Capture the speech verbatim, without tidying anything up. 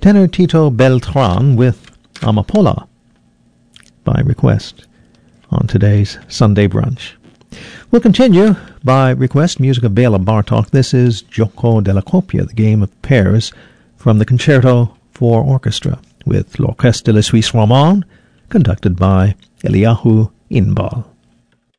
tenor Tito Beltran with Amapola by request on today's Sunday Brunch. We'll continue by request music of Bela Bartok. This is Gioco della Coppia, the game of pairs, from the Concerto for Orchestra with l'Orchestre de la Suisse Romande, conducted by Eliyahu Inbal.